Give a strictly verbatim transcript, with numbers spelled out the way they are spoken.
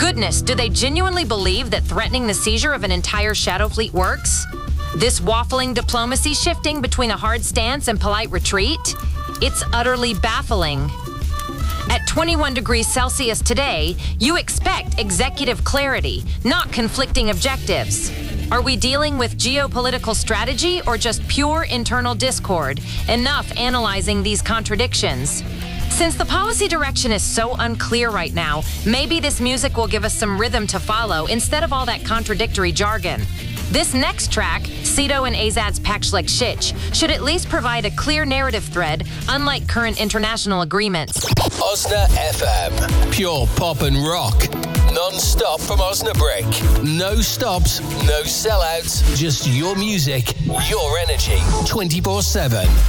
goodness, do they genuinely believe that threatening the seizure of an entire Shadow Fleet works? This waffling diplomacy shifting between a hard stance and polite retreat? It's utterly baffling. At twenty-one degrees Celsius today, you expect executive clarity, not conflicting objectives. Are we dealing with geopolitical strategy or just pure internal discord? Enough analyzing these contradictions. Since the policy direction is so unclear right now, maybe this music will give us some rhythm to follow instead of all that contradictory jargon. This next track, Cito and Azad's Pakshlik Shich, should at least provide a clear narrative thread, unlike current international agreements. Osna F M. Pure pop and rock. Non-stop from Osnabrück. No stops, no sellouts, just your music, your energy, twenty-four seven.